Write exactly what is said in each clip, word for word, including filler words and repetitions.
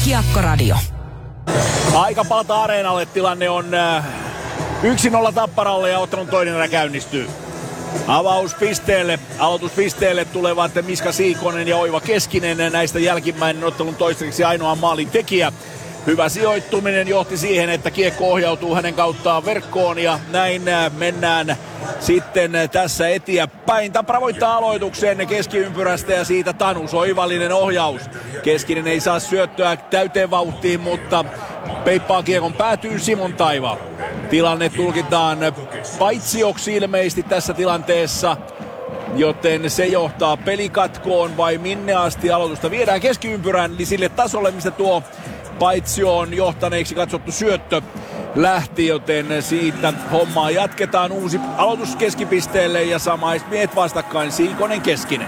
Kiekkoradio. Aika palata areenalle. Tilanne on yksi nolla Tapparalle ja ottelun toinen erä käynnistyy. Avauspisteelle, aloituspisteelle tulevat Miska Siikonen ja Oiva Keskinen. Näistä jälkimmäinen ottelun toistaiseksi ainoa maalin tekijä. Hyvä sijoittuminen johti siihen, että kiekko ohjautuu hänen kauttaan verkkoon ja näin mennään sitten tässä eteenpäin. Tappara voittaa aloituksen keskiympyrästä ja siitä Tanus, oivallinen ohjaus. Keskinen ei saa syöttöä täyteen vauhtiin, mutta peippaa kiekon päätyy Simon Taival. Tilanne tulkitaan paitsioksi ilmeisesti tässä tilanteessa, joten se johtaa pelikatkoon vai minne asti aloitusta viedään keskiympyrän eli sille tasolle, mistä tuo paitsioon johtaneeksi katsottu syöttö lähti, joten siitä hommaa jatketaan. Uusi aloitus keskipisteelle ja samaiset miehet vastakkain, Siikonen Keskinen.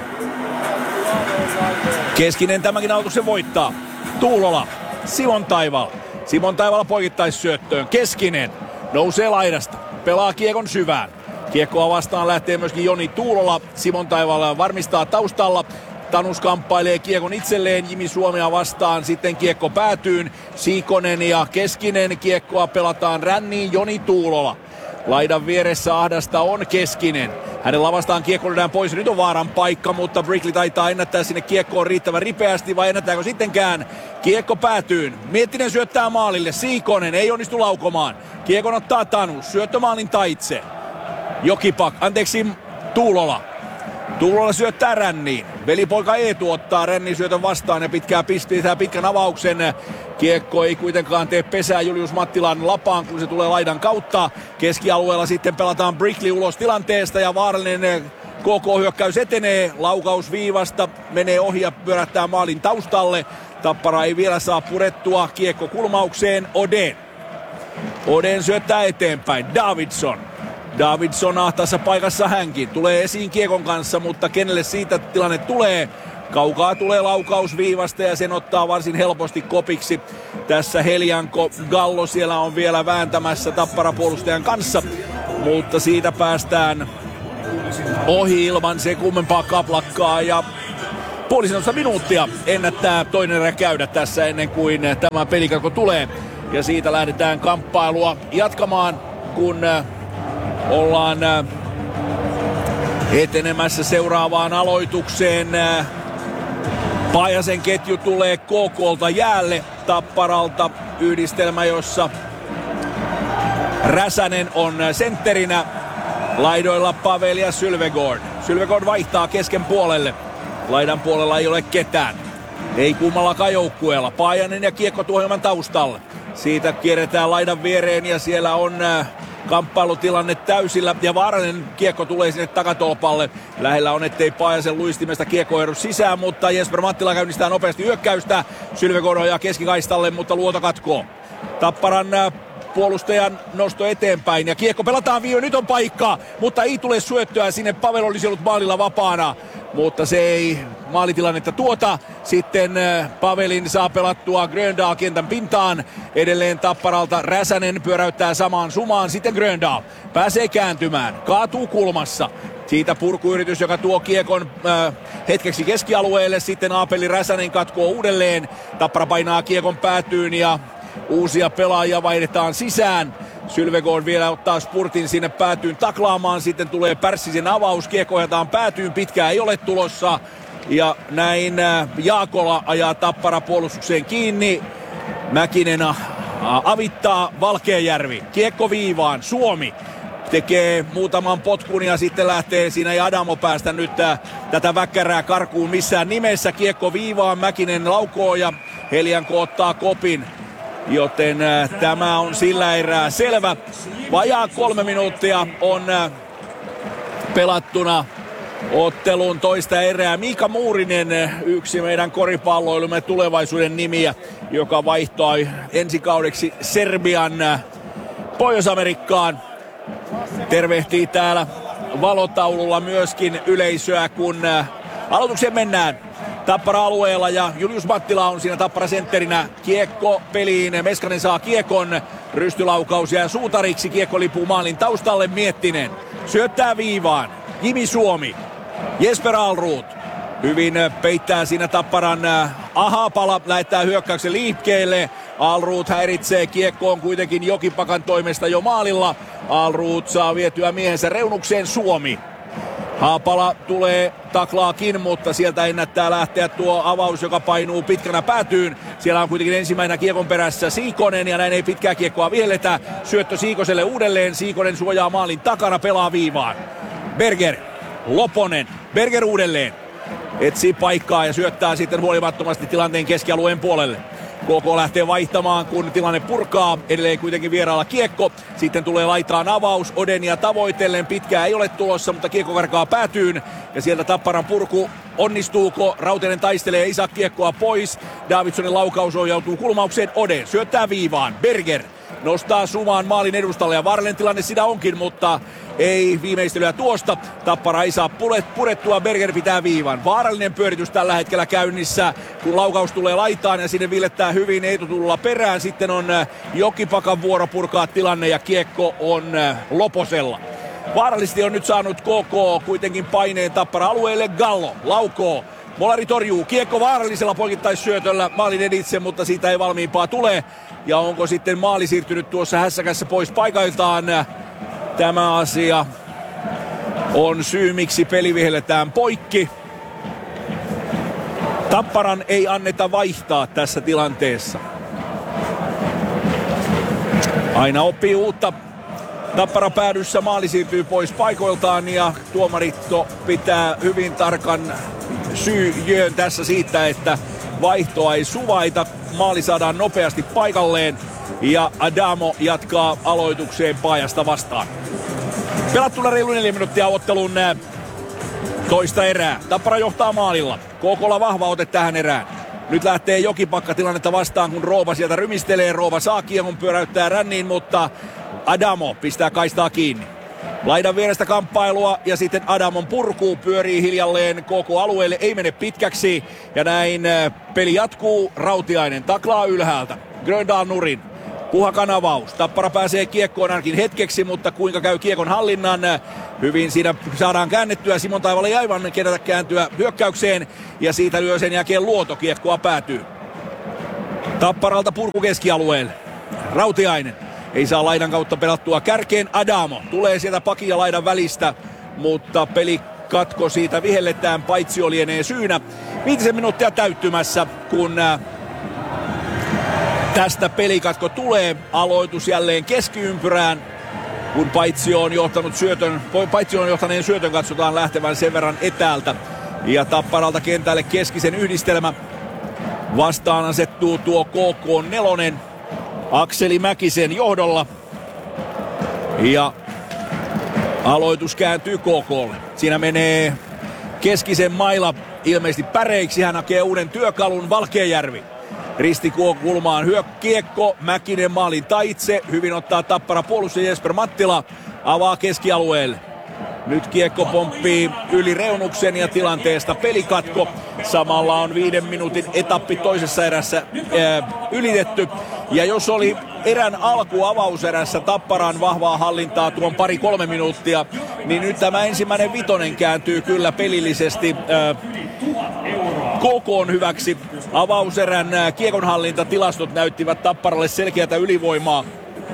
Keskinen tämänkin aloituksen voittaa. Tuulola, Simon Taival. Simon Taival poikittaisyöttöön. Keskinen nousee laidasta, pelaa kiekon syvään. Kiekkoa vastaan lähtee myöskin Joni Tuulola. Simon Taival varmistaa taustalla. Tanus kamppailee kiekon itselleen Jimi Suomea vastaan, sitten kiekko päätyyn. Siikonen ja Keskinen, kiekkoa pelataan ränniin Joni Tuulola. Laidan vieressä ahdasta on Keskinen. Hänen lavastaan kiekko lyödään pois, nyt on vaaran paikka, mutta Brickley taitaa ennättää sinne kiekkoon riittävän ripeästi, vai ennättääkö sittenkään? Kiekko päätyyn. Miettinen syöttää maalille, Siikonen ei onnistu laukomaan. Kiekon ottaa Tanus, syöttömaalin taitse. Jokipak, anteeksi Tuulola. Tuulola syöttää ränniin. Velipoika Eetu ottaa rännin syötön vastaan ja pitkää pistää pitkän avauksen. Kiekko ei kuitenkaan tee pesää Julius Mattilan lapaan, kun se tulee laidan kautta. Keskialueella sitten pelataan Brickley ulos tilanteesta ja vaarallinen K K-hyökkäys etenee. Laukaus viivasta menee ohi ja pyörähtää maalin taustalle. Tappara ei vielä saa purettua kiekko kulmaukseen. Oden. Oden syöttää eteenpäin. Davidson. Davidson ahtaassa paikassa hänkin. Tulee esiin kiekon kanssa, mutta kenelle siitä tilanne tulee? Kaukaa tulee laukaus viivasta ja sen ottaa varsin helposti kopiksi. Tässä Helianko Gallo siellä on vielä vääntämässä Tappara-puolustajan kanssa. Mutta siitä päästään ohi ilman se kummempaa kaplakkaa ja puolisentoista minuuttia ennättää toinen erä käydä tässä ennen kuin tämä pelikatko tulee. Ja siitä lähdetään kamppailua jatkamaan, kun ollaan etenemässä seuraavaan aloitukseen. Paajasen ketju tulee K K:lta jäälle Tapparalta. Yhdistelmä, jossa Räsänen on sentterinä. Laidoilla Pavel ja Sylvegård. Sylvegård vaihtaa kesken puolelle. Laidan puolella ei ole ketään. Ei kummallakaan joukkueella. Paajanen ja kiekko tuohjelman taustalle. Siitä kierretään laidan viereen ja siellä on kamppailutilanne täysillä ja vaarallinen kiekko tulee sinne takatolpalle. Lähellä on, ettei Paajasen luistimesta kiekko eru sisään, mutta Jesper Mattila käynnistää nopeasti hyökkäystä. Sylvegård ja keskikaistalle, mutta luota katkoo. Tapparan puolustajan nosto eteenpäin ja kiekko pelataan viive. Nyt on paikka, mutta ei tule syöttöä sinne. Pavel olisi ollut maalilla vapaana, mutta se ei maalitilannetta tuota. Sitten Pavelin saa pelattua Gröndal kentän pintaan. Edelleen Tapparalta Räsänen pyöräyttää samaan sumaan. Sitten Gröndal pääsee kääntymään. Kaatuu kulmassa. Siitä purkuyritys, joka tuo kiekon äh, hetkeksi keskialueelle. Sitten Aapeli Räsänen katkoo uudelleen. Tappara painaa kiekon päätyyn ja uusia pelaajia vaihdetaan sisään. Sylvegård vielä ottaa spurtin sinne päätyyn taklaamaan. Sitten tulee Pärssisen avaus. Kiekko ohjataan päätyyn. Pitkää ei ole tulossa. Ja näin Jaakola ajaa Tappara puolustukseen kiinni. Mäkinen avittaa Valkeajärvi. Kiekko viivaan. Suomi tekee muutaman potkun ja sitten lähtee siinä ja Adamo päästä nyt tätä väkkärää karkuun missään nimessä. Kiekko viivaan. Mäkinen laukoo ja Helianko ottaa kopin. Joten äh, tämä on sillä erää selvä. Vajaa kolme minuuttia on äh, pelattuna ottelun toista erää. Miika Muurinen, yksi meidän koripalloilumme tulevaisuuden nimiä, joka vaihtoi ensi kaudeksi Serbian äh, Pohjois-Amerikkaan. Tervehtii täällä valotaululla myöskin yleisöä, kun äh, aloitukseen mennään. Tappara-alueella ja Julius Mattila on siinä Tappara-sentterinä. Kiekko peliin, Meskanen saa kiekon, rystylaukaus jää suutariksi, kiekko lipuu maalin taustalle, Miettinen syöttää viivaan, Jimi Suomi, Jesper Alrud hyvin peittää siinä Tapparan Haapala lähettää hyökkäyksen liikkeelle. Alroth häiritsee, kiekko on kuitenkin Jokipakan toimesta jo maalilla. Alroth saa vietyä miehensä reunukseen. Suomi. Haapala tulee taklaakin, mutta sieltä ennättää lähteä tuo avaus, joka painuu pitkänä päätyyn. Siellä on kuitenkin ensimmäisenä kiekon perässä Siikonen ja näin ei pitkää kiekkoa vihelletä. Syöttö Siikoselle uudelleen. Siikonen suojaa maalin takana, pelaa viivaan. Berger, Loponen, Berger uudelleen. Etsii paikkaa ja syöttää sitten huolimattomasti tilanteen keskialueen puolelle. K K lähtee vaihtamaan, kun tilanne purkaa. Edelleen kuitenkin vieraalla kiekko. Sitten tulee laitaan avaus. Odenia tavoitellen. Pitkää ei ole tulossa, mutta kiekko karkaa päätyyn. Ja sieltä Tapparan purku. Onnistuuko? Rautinen taistelee, ei saa kiekkoa pois. Davidsonin laukaus ohjautuu kulmaukseen. Oden syöttää viivaan. Berger nostaa sumaan maalin edustalle ja vaarallinen tilanne siinä onkin, mutta ei viimeistelyä tuosta. Tappara ei saa purettua, Berger pitää viivan. Vaarallinen pyöritys tällä hetkellä käynnissä, kun laukaus tulee laitaan ja sinne villettää hyvin Eetu Tulla perään. Sitten on Jokipakan vuoro purkaa tilanne ja kiekko on Loposella. Vaarallisesti on nyt saanut K K kuitenkin paineen Tappara alueelle. Gallo laukoo. Molari torjuu. Kiekko vaarallisella poikittaisyötöllä maalin editse, mutta siitä ei valmiimpaa tule. Ja onko sitten maali siirtynyt tuossa hässäkässä pois paikailtaan? Tämä asia on syy, miksi peli vihelletään poikki. Tapparan ei anneta vaihtaa tässä tilanteessa. Aina oppii uutta. Tappara päädyssä, maali siirtyy pois paikoiltaan ja tuomaritto pitää hyvin tarkan syyjön tässä siitä, että vaihtoa ei suvaita. Maali saadaan nopeasti paikalleen ja Adamo jatkaa aloitukseen Paajasta vastaan. Pelattuna reilu neljä minuuttia ottelun toista erää. Tappara johtaa maalilla. K K:lla vahva ote tähän erään. Nyt lähtee Jokipakka tilannetta vastaan, kun Rooba sieltä rymistelee. Rooba saa kiekon, pyöräyttää ränniin, mutta Adamo pistää kaistaa kiinni. Laidan vierestä kamppailua ja sitten Adamon purkuu pyörii hiljalleen K K-alueelle, ei mene pitkäksi. Ja näin peli jatkuu, Rautiainen taklaa ylhäältä. Gröndal nurin. Puhakan avaus. Tappara pääsee kiekkoon ainakin hetkeksi, mutta kuinka käy kiekon hallinnan? Hyvin siinä saadaan käännettyä. Simon Taivalle ei aivan kerätä kääntyä hyökkäykseen. Ja siitä lyö sen jälkeen Luoto, kiekkoa päätyy. Tapparalta purku keskialueelle. Rautiainen. Ei saa laidan kautta pelattua kärkeen. Adamo tulee sieltä pakin ja laidan välistä, mutta pelikatko siitä vihelletään, paitsi lienee syynä. Viitisen minuuttia täyttymässä, kun tästä pelikatko tulee. Aloitus jälleen keskiympyrään, kun paitsi on johtanut syötön, paitsi on johtaneen syötön katsotaan lähtevän sen verran etäältä. Ja Tapparalta kentälle keskisen yhdistelmä. Vastaan asettuu tuo K K nelonen. Akseli Mäkisen johdolla. Ja aloitus kääntyy K K:lle. Siinä menee keskisen maila ilmeisesti päreiksi. Hän hakee uuden työkalun. Valkeajärvi. Ristikulmaan hyökkiekko. Mäkinen maalin taitse. Hyvin ottaa Tappara puolustaja Jesper Mattila. Avaa keskialueelle. Nyt kiekko pomppii yli reunuksen ja tilanteesta pelikatko. Samalla on viiden minuutin etappi toisessa erässä ää, ylitetty. Ja jos oli erän alku avauserässä Tapparan vahvaa hallintaa tuon pari-kolme minuuttia, niin nyt tämä ensimmäinen vitonen kääntyy kyllä pelillisesti ää, K K:n hyväksi. Avauserän ää, kiekonhallintatilastot näyttivät Tapparalle selkeätä ylivoimaa,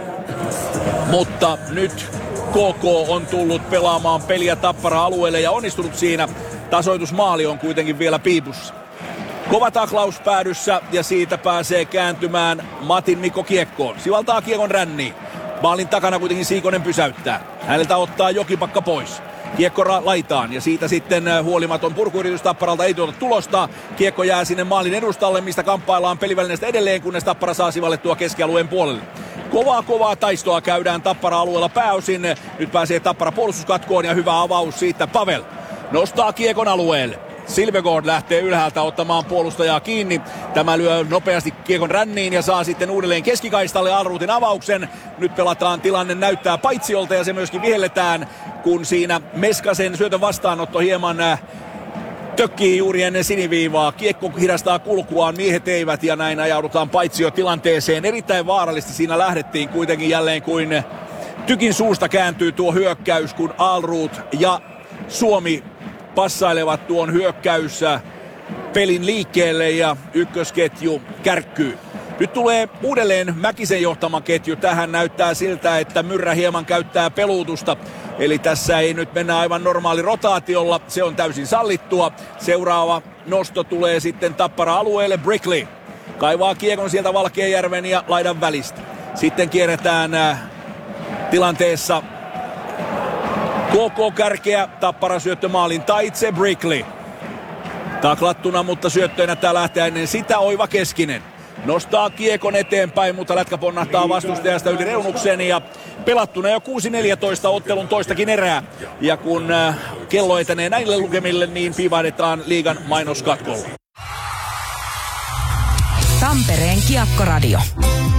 mutta nyt K K on tullut pelaamaan peliä Tappara alueelle ja onnistunut siinä. Tasoitusmaali on kuitenkin vielä piipussa. Kova taklaus päädyssä ja siitä pääsee kääntymään Matin Mikko kiekkoon. Sivaltaa kiekon ränniin. Maalin takana kuitenkin Siikonen pysäyttää. Häneltä ottaa Jokipakka pois. Kiekko ra- laitaan ja siitä sitten huolimaton purkuyritys Tapparalta ei tuota tulosta. Kiekko jää sinne maalin edustalle, mistä kamppaillaan pelivälineestä edelleen, kunnes Tappara saa sivallettua keskialueen puolelle. Kovaa kovaa taistoa käydään Tappara-alueella pääosin. Nyt pääsee Tappara puolustuskatkoon ja hyvä avaus siitä. Pavel nostaa kiekon alueelle. Silvegård lähtee ylhäältä ottamaan puolustajaa kiinni. Tämä lyö nopeasti kiekon ränniin ja saa sitten uudelleen keskikaistalle Alruthin avauksen. Nyt pelataan, tilanne näyttää paitsiolta ja se myöskin vihelletään, kun siinä Meskasen syötön vastaanotto hieman tökkii juuri ennen siniviivaa. Kiekko hidastaa kulkuaan, miehet eivät ja näin ajaudutaan paitsiotilanteeseen. Erittäin vaarallisesti siinä lähdettiin kuitenkin jälleen kuin tykin suusta kääntyy tuo hyökkäys, kun Alruth ja Suomi passailevat tuon hyökkäys pelin liikkeelle ja ykkösketju kärkkyy. Nyt tulee uudelleen Mäkisen johtama ketju. Tähän näyttää siltä, että Myrrä hieman käyttää peluutusta. Eli tässä ei nyt mennä aivan normaali rotaatiolla. Se on täysin sallittua. Seuraava nosto tulee sitten Tappara-alueelle. Brickley kaivaa kiekon sieltä Valkeajärven ja laidan välistä. Sitten kierretään äh, tilanteessa K K-kärkeä. Tappara syöttö maalin taitse. Brickley taklattuna, mutta syöttöinä tää lähtee ennen sitä. Oiva Keskinen nostaa kiekon eteenpäin, mutta lätkä ponnahtaa vastustajasta yli reunuksen ja pelattuna jo kuusi neljätoista ottelun toistakin erää. Ja kun äh, kello etenee näille lukemille, niin piivahdetaan liigan mainoskatkolla. Tampereen Kiekkoradio.